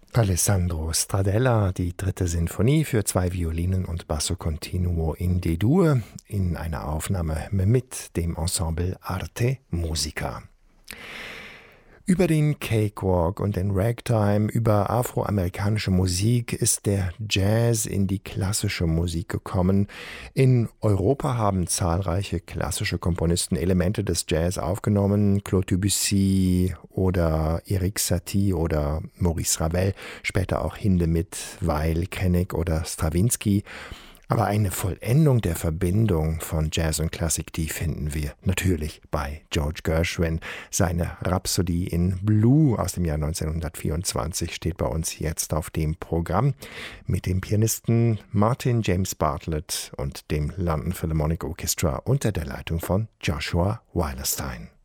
Alessandro Stradella, die dritte Sinfonie für 2 Violinen und Basso Continuo in D-Dur in einer Aufnahme mit dem Ensemble Arte Musica. Über den Cakewalk und den Ragtime, über afroamerikanische Musik ist der Jazz in die klassische Musik gekommen. In Europa haben zahlreiche klassische Komponisten Elemente des Jazz aufgenommen. Claude Debussy oder Erik Satie oder Maurice Ravel, später auch Hindemith, Weill, Krennek oder Strawinsky. Aber eine Vollendung der Verbindung von Jazz und Klassik, die finden wir natürlich bei George Gershwin. Seine Rhapsody in Blue aus dem Jahr 1924 steht bei uns jetzt auf dem Programm mit dem Pianisten Martin James Bartlett und dem London Philharmonic Orchestra unter der Leitung von Joshua Weilerstein.